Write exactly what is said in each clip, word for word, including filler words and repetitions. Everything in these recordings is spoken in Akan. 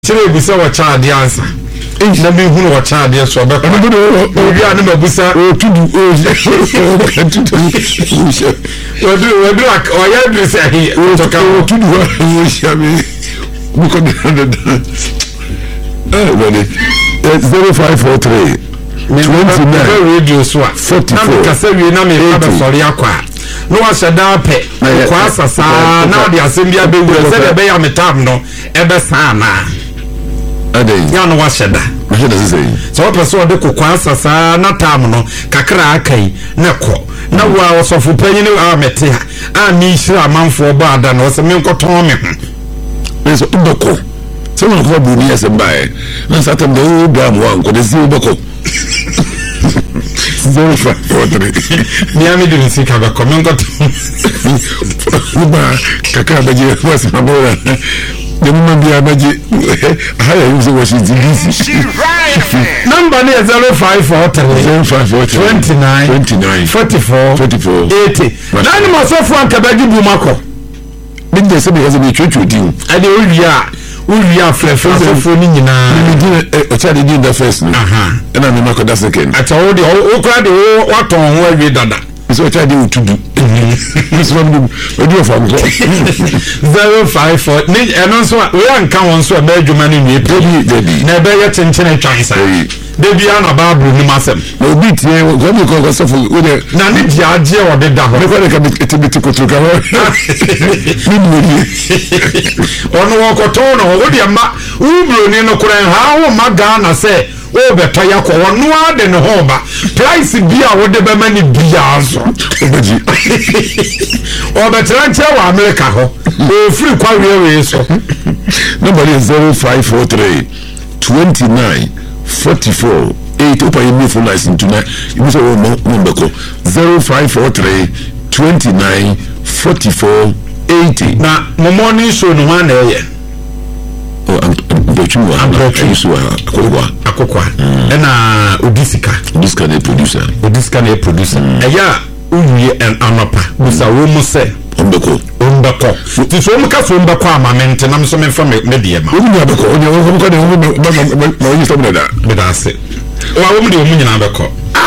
Chere bisa wa cha de answer. Na bi hunu wa cha de so be ko. Obi anu mabusa o tudu o tudu. Odu odu ak o ya bi say he to ka o tudu o shabe. Bu ko de. Eh wale zero five four three twenty-nine radio so forty-four. Na ka say we na me fa be sori akwa. No wa shada pe kwa asasa na de asem bia be wura say de be ya metam no e be sa na. Ade ya no wa shada wa shada say so wa person de kokwa asasa na tam no kakra akai na ko na wa osofu panyi ni a mete ha a mi hira amanfo ba ada no se me nkoton me ho so ubeko se mo ko bu ni ese bae na satam de u bra mo anko de si ubeko zero five four three ni ami de si ka ba comment ba kakra ba je was mabora the moment be abaji haya yuzo wa shizigisi number ni zero five four three zero five four three twenty-nine twenty-nine forty-four forty-four eighty nani masofu ankabaji bumako binde se be yaze be chuchu din ade owia owia frefe masofu ni nyina ni din o cha de din the first no aha na me mako da second ata wo de o kra de wo waton ho awie dada so cha de utudu this one we do for zero five four ni eno so we anka won so be adwuma ni ni ebi debi na be ye chenchene twansa debi ana babru ni masem obi tie go bi ko so we de na ni dia age o de da ho me ko de ka etibiti kotuka ho ni ni ono wo ko to no wo de ma ubro ni no kura ha wo maga na se o beto yakọ wonu ade ne ho ba price bia wo de be mani bia so obeji o betra nche wa America ho o free kwa we so number is zero five four three twenty-nine forty-four eight open your phone license tonight you say o mo number ko zero five four three twenty-nine forty-four eighty na mo morning show no one na oh Dochua Dochua akokwa akokwa na odisika odisika na producer odisika na producer eya uwie en anopa busa wo mu se ombeko ombeko ti so mu ka so ombeko amamente na so me fa me de ma wo mu abeko onye wo ko de wo ma wo stop da me da se wa wo mu de wo mu nyina abeko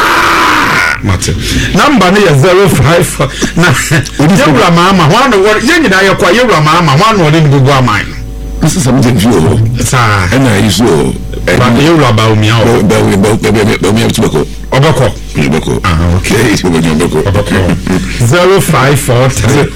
mate number ne zero five na yewura mama ho na wo ye nyina ye kwa yewura mama ho na wo de gugu amai this is something you sa na iso ba you raba o mi a o ba we ba ba mi tubako obako obako ah okay so we obako obako zero five four three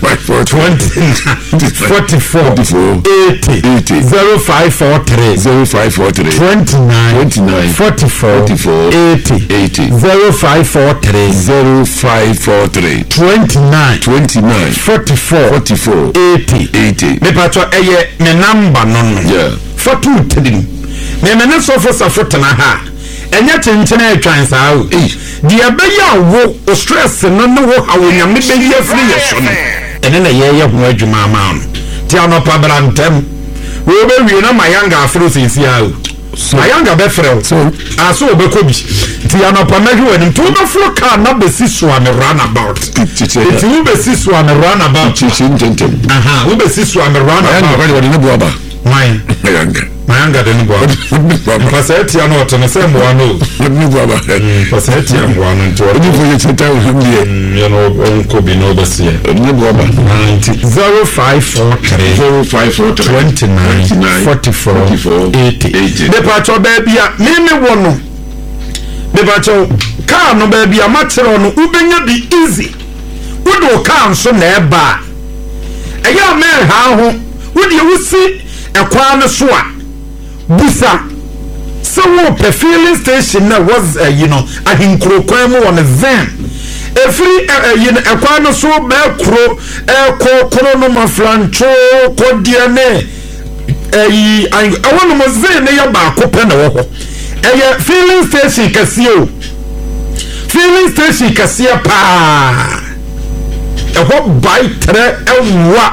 twenty forty-four eighty zero five four three zero five four three twenty-nine forty-four eighty zero five four three zero five four three twenty-nine forty-four eighty me patro eye me number no no yeah for two three me me no so for safota na ha enya chenchene atwan saa o dia be ya wo stress no no wo hawonya me be ye free ye so no ene na ye ye ho adwuma ma no ti anopa brantem wo be wi na mayanga afro sisi a o mayanga be frel so aso obeko bi ti anopa mehu anim to be flo car na be siso am run about ti wo be siso am run about chichintem aha wo be siso am run about mayanga wadi ne bo aba mayanga mayanga de nubo paseti ano to no sembo ano nubo aba paseti ano ano to odi ko yete tawo himie you know onko bi no basie nubo aba zero five four three zero five four three twenty-nine forty-four eighty de pacho baby a me me wono de pacho car no baby a matero no ubenya bi easy wodo car so na eba eya me ha ho wodi wusi ekwa no so a busa so wo pe filling station na was uh, you know ahinkro kwan mu on van every uh, you know ekwa no so be kro e ko kro no mafrancho ko diane eh I want mo zen ne ya ba ko pe na wo ho eh filling station kasio filling station kasia pa e ho bai tre ewa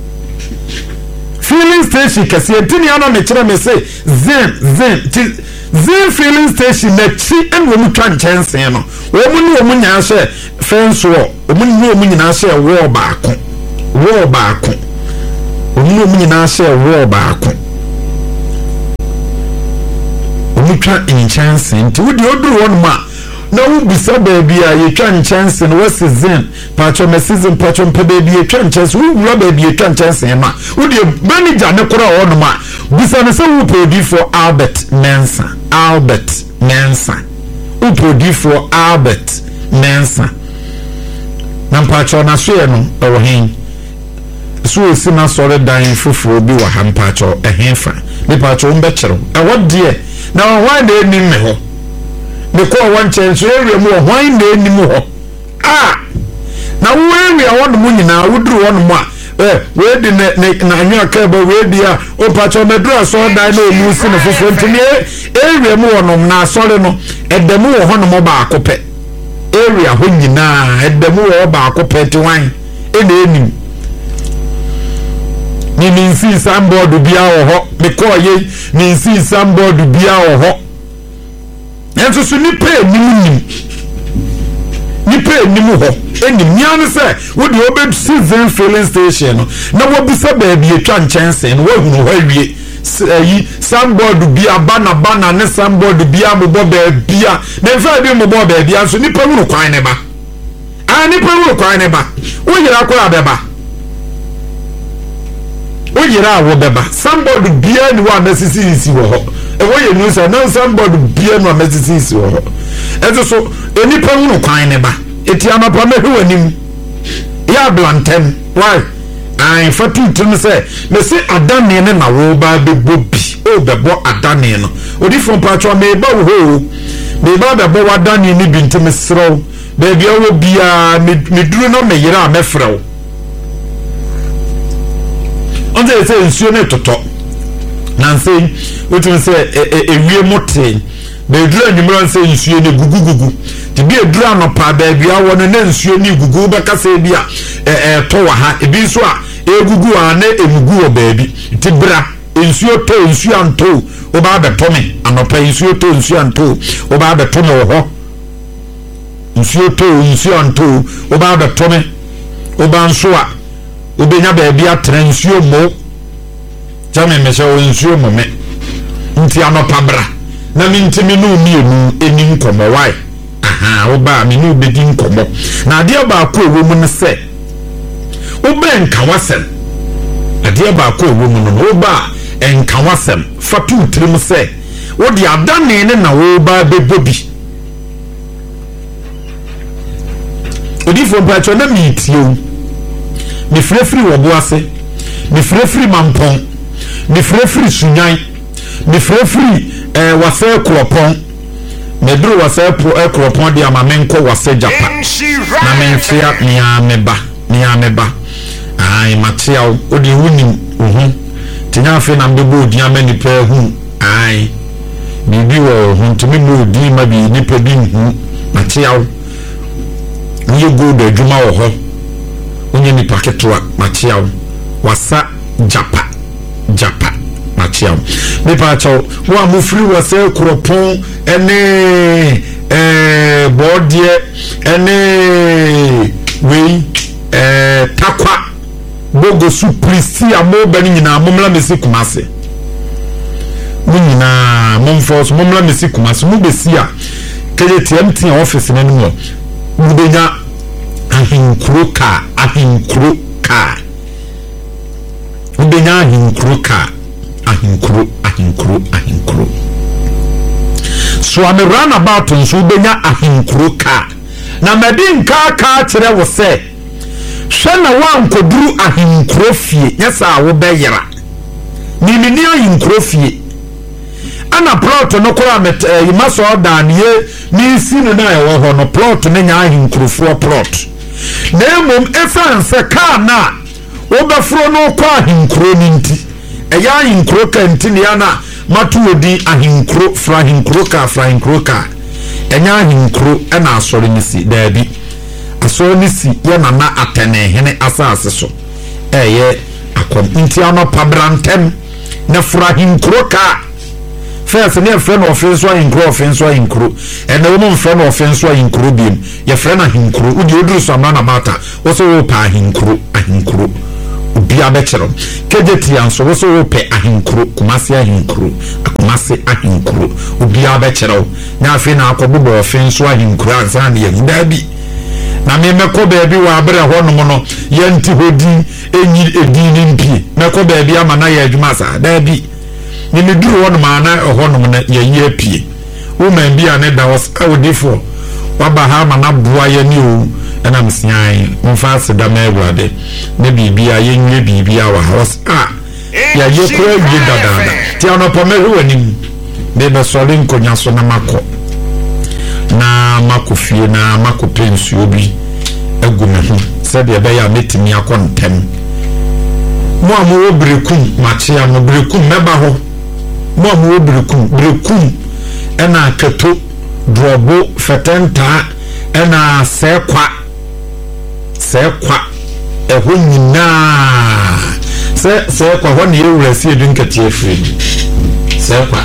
filling station kasi entini ana me kire me say zen zen zen filling station na chi en wo mu twa nkyɛnse no wo mu ni wo mu nya hye fence wo wo mu ni wo mu nyina hye wo baako wo baako wo mu ni wo mu nyina hye wo baako mutwa nchance nti wodi oduru won ma na wo bisa baabi a yetwa nchance no was season pacho me season pacho mpa baabi yetwa nchance wo wura baabi yetwa nchance ma wodi manager ne kora won ma bisa ne se wo produce for Albert Mensa Albert Mensa wo produce for Albert Mensa na mpacho na so ye no e wo hen so esi na sore dan foforo bi wa ha mpacho ehenfa me pacho mbe kiro e wodie na why na enim me ho me ko won chenso area mu why na enim ho ah na wo area won mu nyina woduru won mu a eh we di na anwa ka ba we di a o pacho me dura so dan na omu si na foforo ntimi area mu won na sore no edemu wo ho no mo ba akope area ho nyina edemu wo ba akope ti wan e na enim ni ninsi samboard bia wo ho me ko ye ninsi samboard bia wo ho enso so ni pe nim nim ni pe nim ho enim nya ne se wo de obe season filling station no na wo bisa ba bia twa nchense no wo hunu ho awie yi samboard bia bana bana ne samboard bia mobo ba bia na fa bi mobo ba bia so ni pe hunu kwan ne ba a ni pe hunu kwan ne ba wo yira ko abeba o yira wo beba somebody bia ni wa mesisi isi wo ho e wo ye nu sa na somebody bia no mesisi isi wo ho e so eni pa hunu kwan ne ba eti amapa mehu anim ya blantem why ai fatu tun se me se adane ne na wo ba be bobi o bebo adane no odi fon pa twa me ba wo ho me ba bebo wadane ni bi ntem sro be bia wo bia me duru no me yira me frɛw onde se nsuo ne toto nanse wetu se ewie mote be duru anwumra se nsuo ne gugugugu ti bi eduru anopa ba bia won ne nsuo ne gugu be kasa bia eh to wa ha ebi so a egugu a na emugu o baabi ti bra nsuo to nsuo anto o ba be to me anopa nsuo to nsuo anto o ba be to me wo ho nsuo to nsuo anto o ba be to me o ba nso a obenya baabi atra nsuo mo jame mesha o nsuo mo me nti anopa bra na mintimi no mienu eni nkomo why aha oba me no bedi nkomo na ade ba ko ewo mu ne se oba enka wasem ade ba ko ewo mu no oba enka wasem fatu trim se wo di adane ne na wo ba bebobi odi fo pa cho na mitio mi frefri wo boase mi frefri mampon mi frefri sunyan mi frefri eh wase kropon me dru wase pro e kropon dia ma menko wase japa na menfia ni ameba ni ameba ai matia odi huni uhu tinya fe na mbebo odi amani pe hu ai bibi wo huntumi mo odi ma bi ni pe bi hu matia ni go do adwuma wo ho onye ni paketwa matia wasa japa japa matia me pa chaw wo amufri wase kropon ene eh bodie ene we eh takwa bogo suprisi amoba ni nyina momla mesi kumase mu nyina momfos momla mesi kumase mu besi a keye T M T office na mu mu benya ahinkuro ka ahinkuro ka mu benya ahinkuro ka ahinkuro ahinkuro ahinkuro so am run about nso benya ahinkuro ka na medin ka ka kire wo se hwe na wankoduru ahinkuro fie nyesa wo beyera ni ni ni ahinkuro fie ana plot no kora met yimaso dan ye ni sinu na e wo ho no plot ne nya ahinkurofo plot na mom efan se ka na wo befro no kwa ahinkuro ni nti e ya ahinkuro ka nti ne ana matu odi ahinkuro fra ahinkuro ka fra ahinkuro ka enya ahinkuro e na asori ni si daabi asori ni si ye na na atene hene asase so eye akom nti ano pabrantem na fra ahinkuro ka first ne friend of friends wa inkro offense wa inkro and the woman friend of offense wa inkro biem ye friend ahinkro udi oduru so amana mata wo so wo pa ahinkro ahinkro obi abechero kejeti anso wo so wo pe ahinkro kumase ahinkro akumase ahinkuro obiara bɛkyerɛw na afei na akɔbobɔ ɔfen so ahinkuro ansa na yɛn daabi na me mɛkɔ baabi wɔ abrɛ hɔ nom no yɛnti hɔ din enyi edin ne mpie mɛkɔ baabi ama na yɛ adwuma saa daabi ne me duru hɔ nom ana hɔ nom na yɛyi apie woman bi a ne da wɔ awodifo waba ha ama na boa yɛ ne o ɛna msian mfa aseda ma awurade ne biribi a yɛnwie biribi a wɔ ha a yɛyɛ kora wie dadaada ti anɔpɔ mɛhwɛ w'anim de bɛsɔre nkonya so na makɔ na makɔ fie na makɔ pɛ nsuo bi agu me ho sɛdeɛ ɛbɛyɛ a mɛtumi akɔ ntɛm mo a mowɔ berekum makyea no berekum mɛba hɔ mo a mowɔ berekum berekum ɛna kato drɔbo fɛtɛntaa ɛna sɛɛkwa sɛɛkwa ɛhɔ nyinaa sɛ sɛɛkwa hɔ ne yɛwura si edu nkateɛ firi sɛɛkwa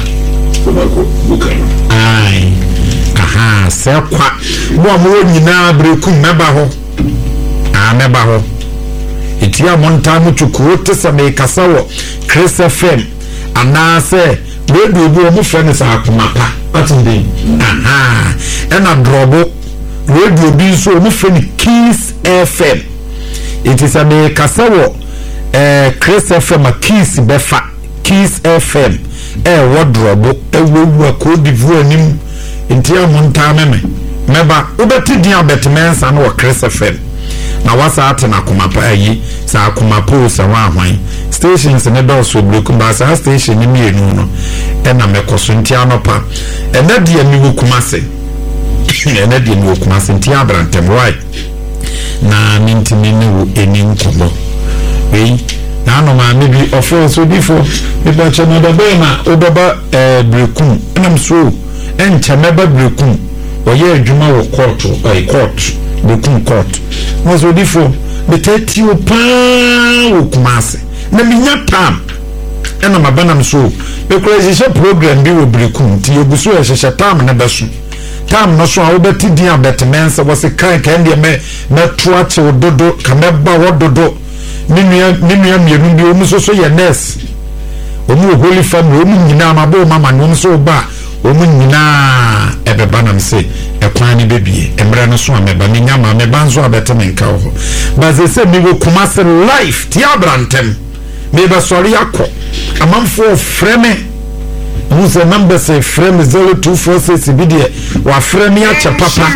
ai aha sɛɛkwa mo a mowɔ nyinaa berekum mɛba hɔ a mɛba hɔ ɛti a montaa mo twukuro te sɛ meekasa wɔ Chris F M anaasɛ radio bi ɔmo frɛ no sɛ akoma pa ɔtende aha ɛna drɔbo radio bi nso ɔmo frɛ no Kiss F M ɛti sɛ meekasa wɔ ɛɛ Chris F M a Kiss bɛfa Kiss F M ɛwɔ drɔbo ɛwɔ Cote d'Ivoire anim nti a montaa mɛmɛ mɛba wobɛte din abɛtemensa no wɔ Chris F M na wasa ate na komapa ayi sa komapa o sa wa hwan stations ne dɔso blekum ba sa station ni mienu no ɛna mɛkɔso nti anopa ɛna de mi wo kumase ɛna de mi wo kumase nti abrantem right na mintimi ne wo eni nkomo ei na no ma me bi ofo so bifo me ba che no da be na obaba eh blekum ɛnam so ɛnkyɛ mɛba blekum wɔyɛ adwuma wɔ court ɛ court blekum court no so bifo me tati o pa wo kumase na minya tam ɛna mabana so be kura program bi wo blekum ti oguso ɛhyehyɛ tam na bɛso tam no so a wobɛti din abɛtemensa wɔse kan kan de me na toa che dodo ka mɛba wo dodo minua minua mienu bi omu so so ye nurse omu holy family omu nyina mabo mama no so ba omu nyina ebeba na mse ekwan ni bebie emre no so ameba ni nyama meba nso abeteme nka ho ba ze se mi go kumase life ti abrantem me ba sori akọ amamfo freme mu se number say frame zero two four six bi de wa frame ya cha papa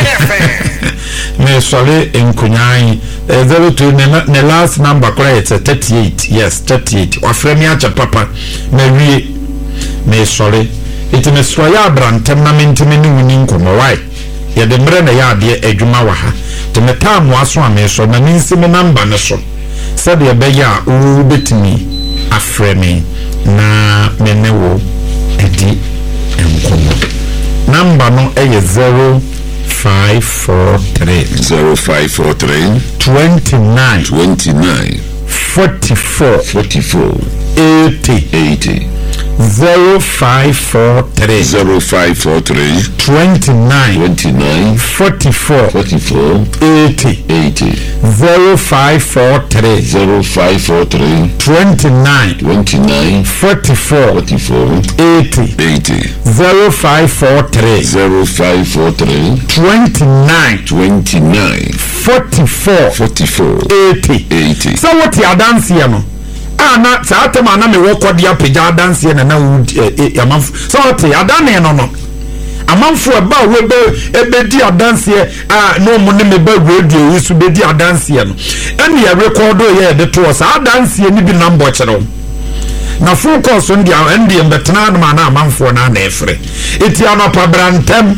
me sori enkunyan zero two ne last number correct thirty-eight yes thirty-eight wa frame ya cha papa na wie me sori iti me sori abrantem na mentime ni wuni nkomo why ye de mre na ya de adwuma wa ha te me tamu aso a me so na ninsi me number ne so said ye be ya o betimi afreme na me ne wo edi enkomo number no e zero five four three zero five four three twenty-nine twenty-nine forty-four forty-four eighty eighty zero five four three zero five four three twenty-nine twenty-nine forty-four forty-four eighty eighty zero five four three zero five four three twenty-nine twenty-nine forty-four forty-four eighty eighty zero five four three zero five four three twenty-nine twenty-nine forty-four forty-four eighty eighty. So what you dance here no? Ah na sa atema na me woko dia pagya dance here na na amamfo. So what you dance no no. Amamfo e ba we be e be di dance here ah no mo ne me ba radio we su be di dance here no. Ene ya record o ye de to sa dance here ni bi number kyerɛ na full course on dia ende mbetena na na amamfo na na efre. Eti anopa brantem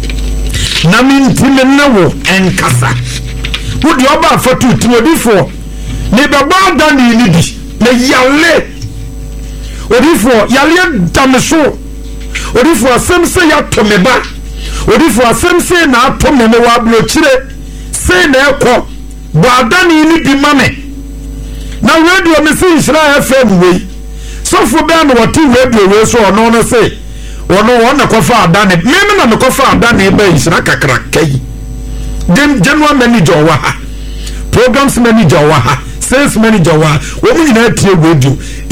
na mintime na wo enkasa. Wo di oba fatu timodifo ne baba da ni ni di na yale odifo yale dameso odifo asemse ya tomeba odifo asemse na atomeme wa blochire se na ekọ bada ni ni bi mame na radio me se Israel F M we sofo be na wati radio we so ono no se ono wona kofa adane meme na me kofa adane be Israel kakra kai den general manager wa ha programs manager wa ha sales manager wa wo mu nyina tie radio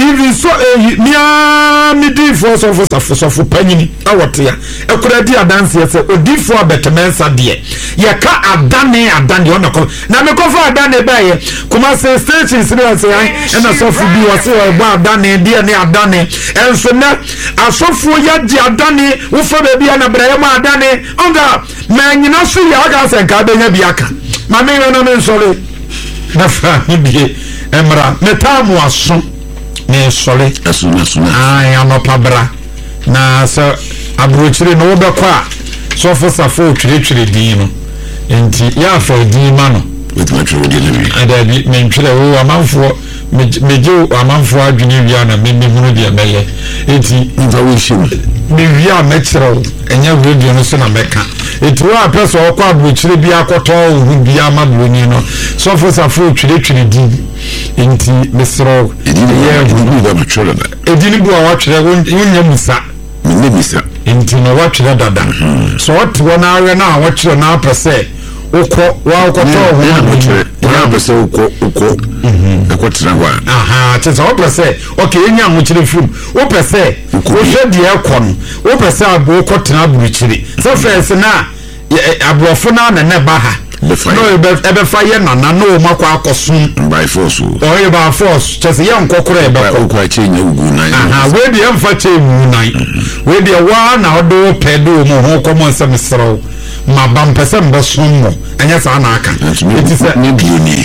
even so mia me di for so for so so for panyini awotea ekura di adanse ye se odi for abetemensa de ye ka adane adane ona ko na me ko for adane ba ye kuma se station sire se yan na so fu bi wo se wo ba adane de ne adane enso na asofo ya di adane wo fa ba bia na braye ma adane onga ma nyina so ya ga se nka benya bi aka ma me na me nsole na fa bi emra metamu aso ne sole asuna asuna ai anopa bra na so abrochire no wobekwa so for safo twire din no enti ya fa din ma no wetin twire din no ada bi me twire wo amanfo meje amanfo adwene wia na me me hunu dia meye enti nfa wo shim me wia mekiro enya radio no so na meka enti wo apeso okwa abrochire bi akoto ohu bi amabroni no so for safo twire twire din enti mesro ye gudu da machoro da edini bu awatwere wonya musa ne misa enti no watwere dada so what wona awe na awatwere na apese ukọ wa ukoto ho na machoro ya apese ukọ ukọ ekotira wa aha tese o pese okay enya amuchire film o pese o hwe de ekọ no o pese abo ukotena buruchiri so first na abrofo na na ne ba ha no ebe fa ye na na no makwa akosun by force o ye by force chese ye nkokoro ebe ko kwa chenye ugu na aha we de emfa chemu nan we de wa na odo pedo mo ho komo nsem sero ma bam pese mbe sunmo enya sa na aka eti se ne bioni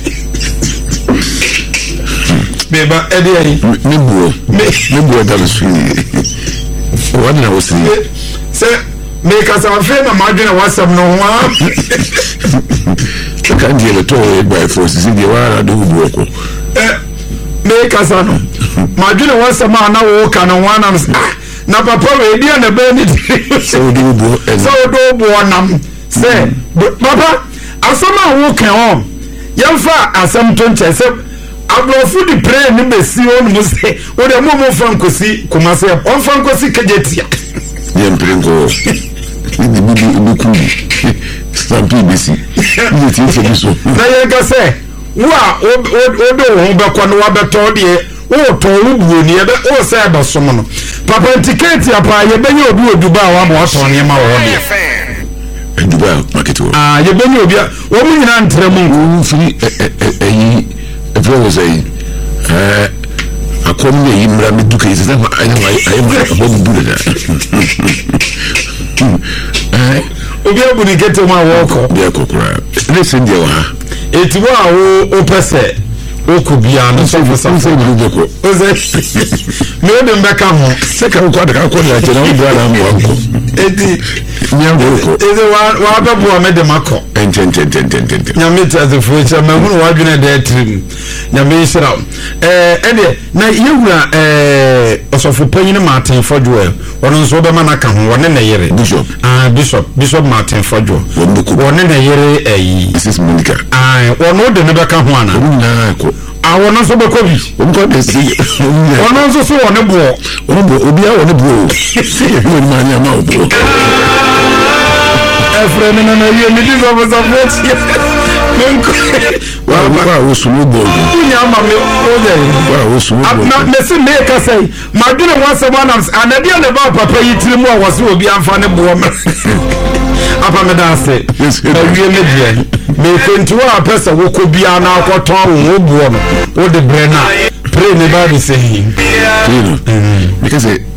beba ede yi ne buo ne buo da su wa na wo se se me ka sa fe na ma dwene WhatsApp no wa kan die le to by force si die wa do buo ko eh me ka sa no ma dwene WhatsApp ma na wo ka no wa na na papa we dia na be ni so do buo so do buo nam se papa asama wo kan on yemfa asam to nche se abrofu di pray ni besi on mu se wo de mo mo fankosi kuma se on fankosi kejetia ye mprengo ni bibi buku stampi besi ni ti fe biso na ye ga se wa o do ho be ko no wa beto de o to wubuo ni e be o se be so no papa ticket apa ye benye obi oduba wa ma oto ne ma wo de Dubai market wo ah ye benye obi wo mu nyina ntre mu firi eyi efro wo sei eh akom ne yimra me duka yisa ma ayi ayi ma bo bu da eh obi abu ni gete ma wo ko bi akokora ne sende wo ha eti wa wo o pese o ku bia no so so so bu bu ko o ze me o de mbeka ho se ka ko da ka ko da che na wo bra na mo ko eti nya wo ko ezi wa wa be bu me de mako enten enten enten enten nya me ta ze fucha ma hunu wa dwene da trim nya me shira eh ede na yewura eh osofo panyin Martin Fodjo wono nso be mana ka ho wone na yere bishop ah bishop bishop Martin Fodjo wone na yere eh Missus Monica ah wono de ne be ka ho ana na ko awon nso be ko bi won ko de si wono nso so wone bo won bo obi a wone bo won ma nya ma bo efre no no ye mi di so so so menko wa wa wo sumu bo nya ma me o de wa wo sumu bo na me se me ka sai ma dune wa se ma na anadia ne ba papa yi tiri mu a wo se obi amfa ne bo ma apa me da se na wie me die me fenti wa pesa wo ko bia na akoto wo bo no wo de bre na pray ne ba bi se hi because